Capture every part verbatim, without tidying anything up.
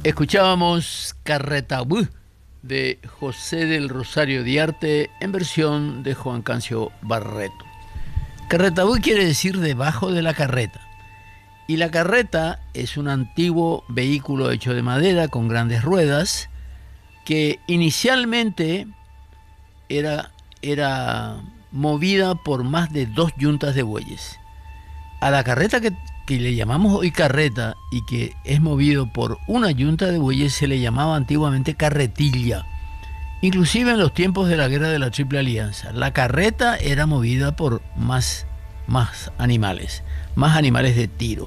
Escuchábamos Carretabú de José del Rosario Diarte en versión de Juan Cancio Barreto. Carretabú quiere decir debajo de la carreta. Y la carreta es un antiguo vehículo hecho de madera con grandes ruedas que inicialmente era, era movida por más de dos yuntas de bueyes. A la carreta que, que le llamamos hoy carreta y que es movido por una yunta de bueyes se le llamaba antiguamente carretilla. Inclusive en los tiempos de la Guerra de la Triple Alianza, la carreta era movida por más, más animales, más animales de tiro.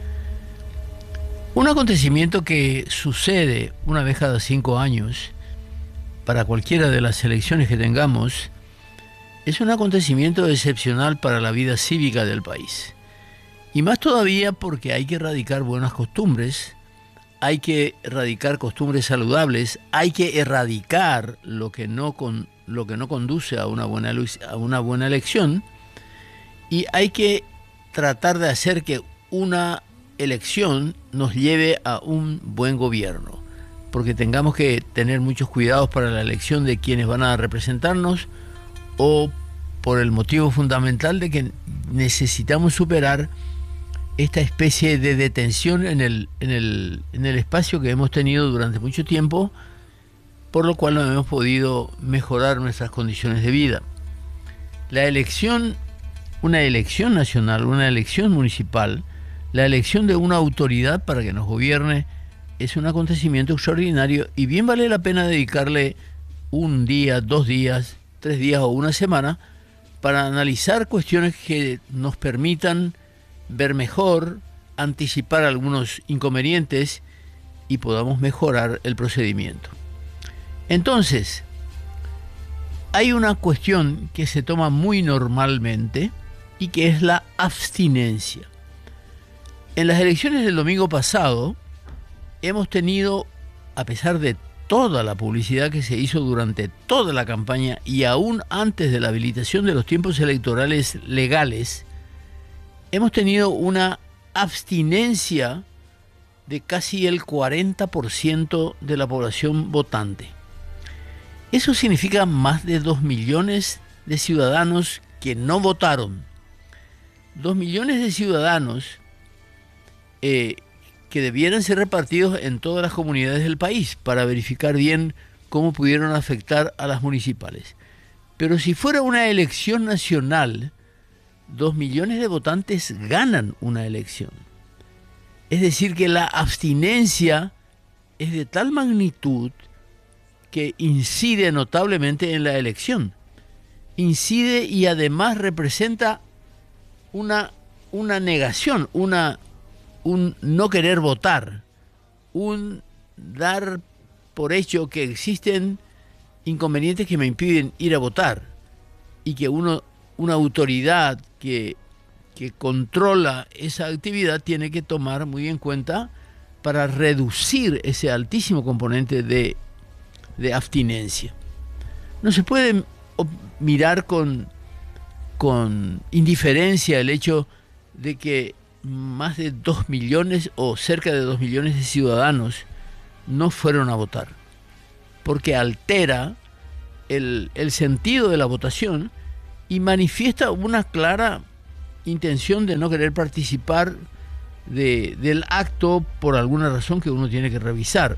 Un acontecimiento que sucede una vez cada cinco años para cualquiera de las elecciones que tengamos es un acontecimiento excepcional para la vida cívica del país. Y más todavía porque hay que erradicar buenas costumbres, hay que erradicar costumbres saludables, hay que erradicar lo que no, con, lo que no conduce a una buena, a una buena elección, y hay que tratar de hacer que una elección nos lleve a un buen gobierno, porque tengamos que tener muchos cuidados para la elección de quienes van a representarnos, o por el motivo fundamental de que necesitamos superar esta especie de detención en el, en el, en el espacio que hemos tenido durante mucho tiempo, por lo cual no hemos podido mejorar nuestras condiciones de vida. La elección, una elección nacional, una elección municipal, la elección de una autoridad para que nos gobierne es un acontecimiento extraordinario y bien vale la pena dedicarle un día, dos días, tres días o una semana para analizar cuestiones que nos permitan ver mejor, anticipar algunos inconvenientes y podamos mejorar el procedimiento. Entonces, hay una cuestión que se toma muy normalmente y que es la abstinencia. En las elecciones del domingo pasado hemos tenido, a pesar de toda la publicidad que se hizo durante toda la campaña y aún antes de la habilitación de los tiempos electorales legales, hemos tenido una abstinencia de casi el cuarenta por ciento de la población votante. Eso significa más de dos millones de ciudadanos que no votaron. Dos millones de ciudadanos eh, que debieran ser repartidos en todas las comunidades del país para verificar bien cómo pudieron afectar a las municipales. Pero si fuera una elección nacional, dos millones de votantes ganan una elección. Es decir, que la abstinencia es de tal magnitud que incide notablemente en la elección. Incide y además representa una, una negación, una, un no querer votar, un dar por hecho que existen inconvenientes que me impiden ir a votar y que uno, una autoridad que, que controla esa actividad tiene que tomar muy en cuenta para reducir ese altísimo componente de, de abstinencia. No se puede mirar con, con indiferencia el hecho de que más de dos millones o cerca de dos millones de ciudadanos no fueron a votar, porque altera el, el sentido de la votación y manifiesta una clara intención de no querer participar de, del acto por alguna razón que uno tiene que revisar.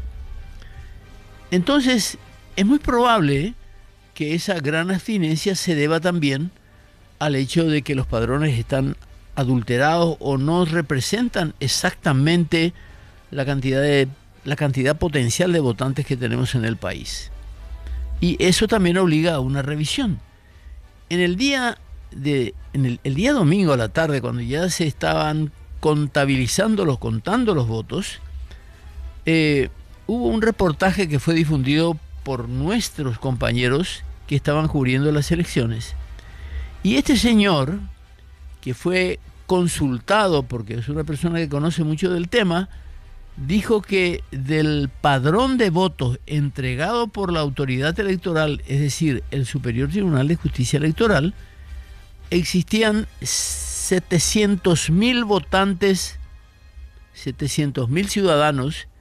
Entonces, es muy probable que esa gran abstinencia se deba también al hecho de que los padrones están adulterados o no representan exactamente la cantidad de, la cantidad potencial de votantes que tenemos en el país. Y eso también obliga a una revisión. En el día de, en el, el día domingo a la tarde, cuando ya se estaban contabilizando los, contando los votos, eh, hubo un reportaje que fue difundido por nuestros compañeros que estaban cubriendo las elecciones. Y este señor, que fue consultado porque es una persona que conoce mucho del tema, dijo que del padrón de votos entregado por la autoridad electoral, es decir, el Superior Tribunal de Justicia Electoral, existían setecientos mil votantes, setecientos mil ciudadanos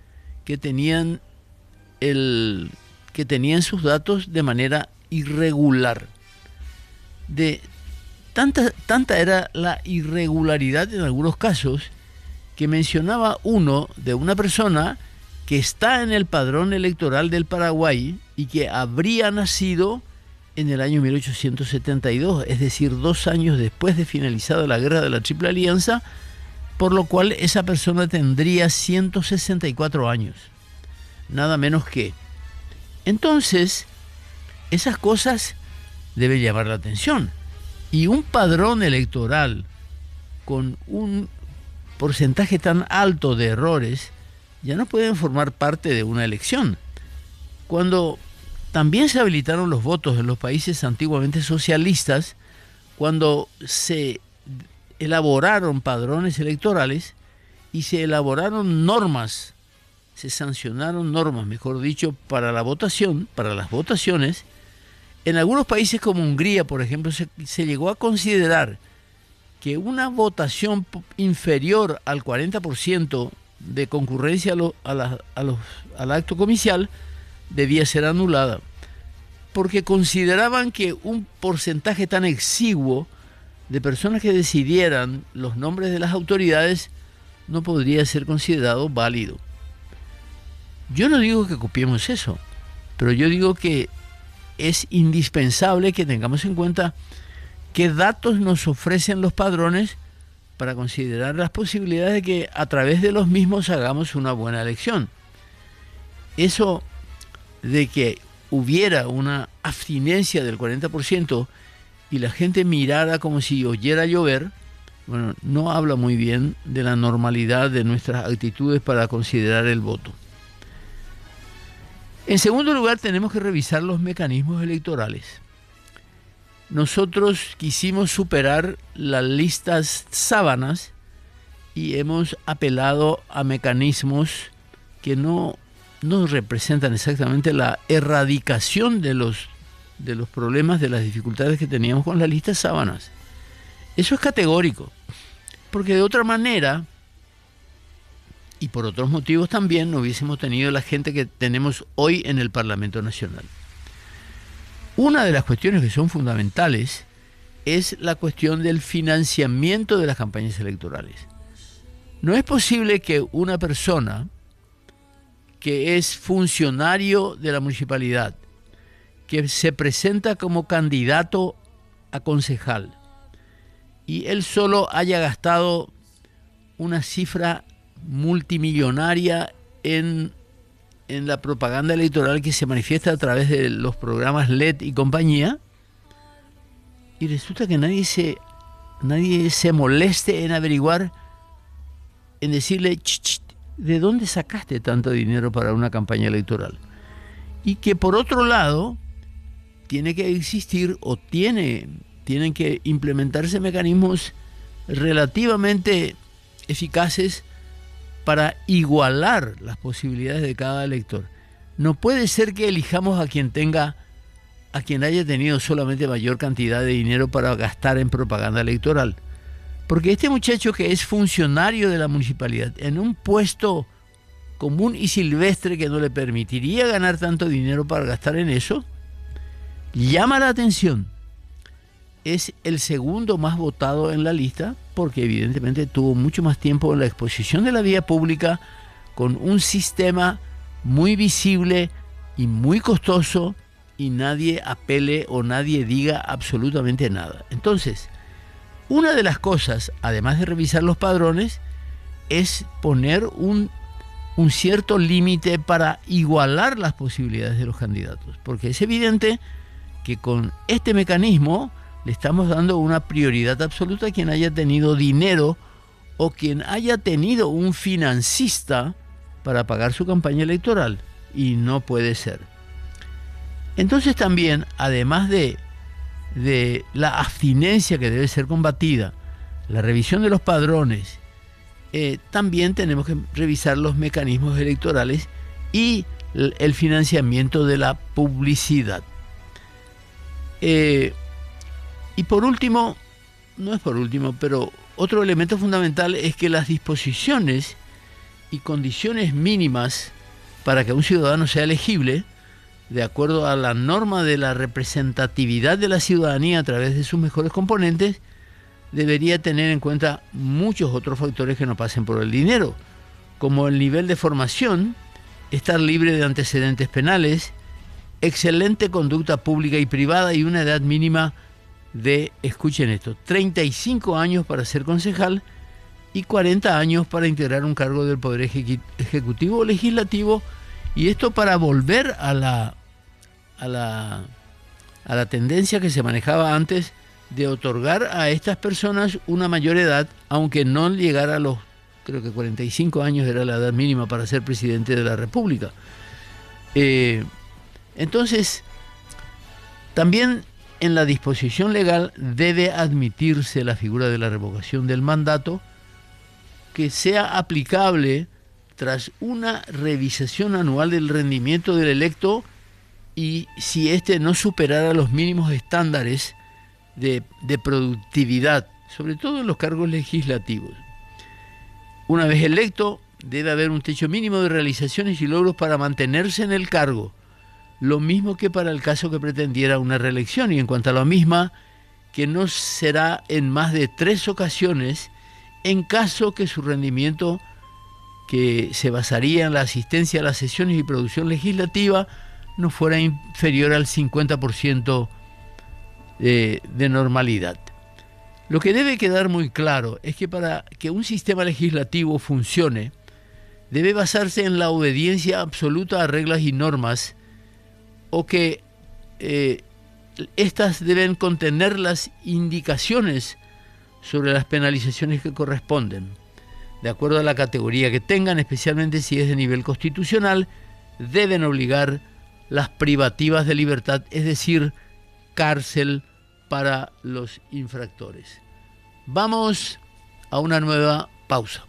que tenían, el, que tenían sus datos de manera irregular. De tanta, tanta era la irregularidad en algunos casos que mencionaba uno de una persona que está en el padrón electoral del Paraguay y que habría nacido en el año mil ochocientos setenta y dos, es decir, dos años después de finalizada la guerra de la Triple Alianza, por lo cual esa persona tendría ciento sesenta y cuatro años, nada menos que. Entonces, esas cosas deben llamar la atención. Y un padrón electoral con un porcentaje tan alto de errores ya no pueden formar parte de una elección. Cuando también se habilitaron los votos en los países antiguamente socialistas, cuando se elaboraron padrones electorales y se elaboraron normas, se sancionaron normas, mejor dicho, para la votación, para las votaciones, en algunos países como Hungría, por ejemplo, se, se llegó a considerar que una votación inferior al cuarenta por ciento de concurrencia a lo, a la, a los, al acto comicial debía ser anulada, porque consideraban que un porcentaje tan exiguo de personas que decidieran los nombres de las autoridades no podría ser considerado válido. Yo no digo que copiemos eso, pero yo digo que es indispensable que tengamos en cuenta qué datos nos ofrecen los padrones para considerar las posibilidades de que a través de los mismos hagamos una buena elección. Eso de que hubiera una abstinencia del cuarenta por ciento y la gente mirara como si oyera llover, bueno, no habla muy bien de la normalidad de nuestras actitudes para considerar el voto. En segundo lugar, tenemos que revisar los mecanismos electorales. Nosotros quisimos superar las listas sábanas y hemos apelado a mecanismos que no, no representan exactamente la erradicación de los, de los problemas, de las dificultades que teníamos con las listas sábanas. Eso es categórico, porque de otra manera, y por otros motivos también, no hubiésemos tenido la gente que tenemos hoy en el Parlamento Nacional. Una de las cuestiones que son fundamentales es la cuestión del financiamiento de las campañas electorales. No es posible que una persona que es funcionario de la municipalidad, que se presenta como candidato a concejal, y él solo haya gastado una cifra multimillonaria en, en la propaganda electoral que se manifiesta a través de los programas L E D y compañía, y resulta que nadie se, nadie se moleste en averiguar, en decirle, ch, ch, ¿de dónde sacaste tanto dinero para una campaña electoral? Y que por otro lado, tiene que existir o tiene, tienen que implementarse mecanismos relativamente eficaces para igualar las posibilidades de cada elector. No puede ser que elijamos a quien tenga, a quien haya tenido solamente mayor cantidad de dinero para gastar en propaganda electoral. Porque este muchacho que es funcionario de la municipalidad, en un puesto común y silvestre que no le permitiría ganar tanto dinero para gastar en eso, llama la atención. Es el segundo más votado en la lista porque evidentemente tuvo mucho más tiempo en la exposición de la vía pública, con un sistema muy visible y muy costoso, y nadie apele o nadie diga absolutamente nada. Entonces, una de las cosas, además de revisar los padrones, es poner un, un cierto límite para igualar las posibilidades de los candidatos, porque es evidente que con este mecanismo le estamos dando una prioridad absoluta a quien haya tenido dinero o quien haya tenido un financista para pagar su campaña electoral, y no puede ser. Entonces también, además de, de la abstinencia que debe ser combatida, la revisión de los padrones, eh, también tenemos que revisar los mecanismos electorales y el, el financiamiento de la publicidad. Eh, Y por último, no es por último, pero otro elemento fundamental es que las disposiciones y condiciones mínimas para que un ciudadano sea elegible, de acuerdo a la norma de la representatividad de la ciudadanía a través de sus mejores componentes, debería tener en cuenta muchos otros factores que no pasen por el dinero, como el nivel de formación, estar libre de antecedentes penales, excelente conducta pública y privada y una edad mínima de, escuchen esto, treinta y cinco años para ser concejal y cuarenta años para integrar un cargo del Poder Ejecutivo o Legislativo, y esto para volver a la, a la, a la tendencia que se manejaba antes de otorgar a estas personas una mayor edad, aunque no llegara a los, creo que cuarenta y cinco años era la edad mínima para ser presidente de la República. Eh, entonces, también en la disposición legal debe admitirse la figura de la revocación del mandato, que sea aplicable tras una revisación anual del rendimiento del electo y si éste no superara los mínimos estándares de, de productividad, sobre todo en los cargos legislativos. Una vez electo, debe haber un techo mínimo de realizaciones y logros para mantenerse en el cargo, lo mismo que para el caso que pretendiera una reelección, y en cuanto a la misma, que no será en más de tres ocasiones en caso que su rendimiento, que se basaría en la asistencia a las sesiones y producción legislativa, no fuera inferior al cincuenta por ciento de, de normalidad. Lo que debe quedar muy claro es que para que un sistema legislativo funcione, debe basarse en la obediencia absoluta a reglas y normas, o que eh, estas deben contener las indicaciones sobre las penalizaciones que corresponden, de acuerdo a la categoría que tengan, especialmente si es de nivel constitucional. Deben obligar las privativas de libertad, es decir, cárcel para los infractores. Vamos a una nueva pausa.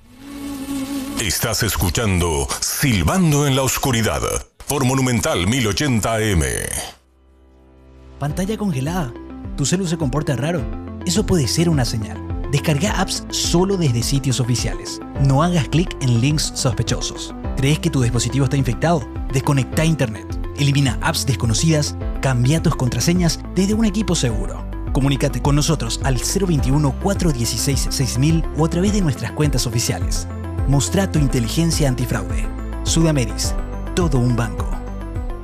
Estás escuchando Silbando en la Oscuridad por Monumental mil ochenta A M. Pantalla congelada. Tu celu se comporta raro. Eso puede ser una señal. Descarga apps solo desde sitios oficiales. No hagas clic en links sospechosos. ¿Crees que tu dispositivo está infectado? Desconecta internet. Elimina apps desconocidas. Cambia tus contraseñas desde un equipo seguro. Comunícate con nosotros al cero veintiuno, cuatrocientos dieciséis, seis mil o a través de nuestras cuentas oficiales. Mostra tu inteligencia antifraude. Sudameris. Todo un banco.